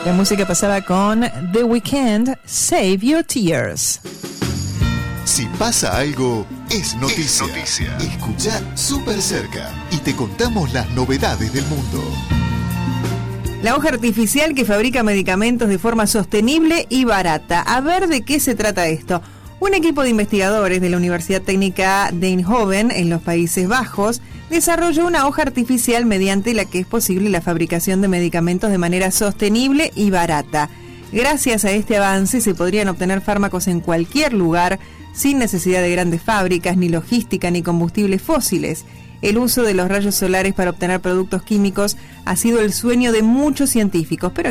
La música pasaba con The Weeknd, Save Your Tears. Si pasa algo, es noticia. Escucha Súper Cerca y te contamos las novedades del mundo. La hoja artificial que fabrica medicamentos de forma sostenible y barata. A ver de qué se trata esto. Un equipo de investigadores de la Universidad Técnica de Eindhoven, en los Países Bajos, desarrolló una hoja artificial mediante la que es posible la fabricación de medicamentos de manera sostenible y barata. Gracias a este avance se podrían obtener fármacos en cualquier lugar, sin necesidad de grandes fábricas, ni logística, ni combustibles fósiles. El uso de los rayos solares para obtener productos químicos ha sido el sueño de muchos científicos, pero